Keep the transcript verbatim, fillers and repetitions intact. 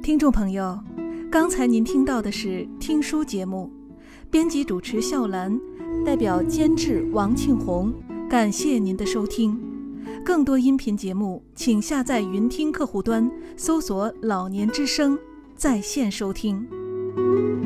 听众朋友，刚才您听到的是听书节目，编辑主持笑兰，代表监制王庆红，感谢您的收听。更多音频节目，请下载云听客户端，搜索"老年之声"在线收听。